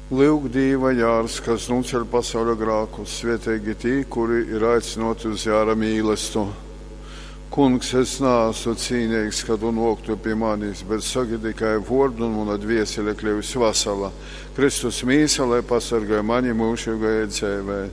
Lūk, Dieva jārs, kas nuceļ pasaules grēkus, svētīgi tie, kuri ir aicināti uz jāra mīlestību. Kungs, es neesmu cīnīgs, kad un noktu pie manis, bet saki tikai vārdu un mana dvēsele kļuvis vesela. Kristus mīsa, lai pasargāja mani mūžīgajai dzīvei.